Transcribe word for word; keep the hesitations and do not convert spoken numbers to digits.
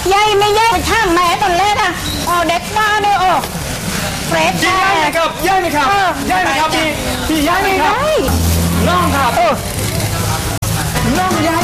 ยายไม่ยายไปช่างแม่ตอนแรกอ่ะอ๋อเด็กมาเนี่ยโอ้เฟรชย่ายไหมครับย่ายไหมครับย่ายไหมครับพี่พี่ย่ายไหมครับน้องครับน้องย่าย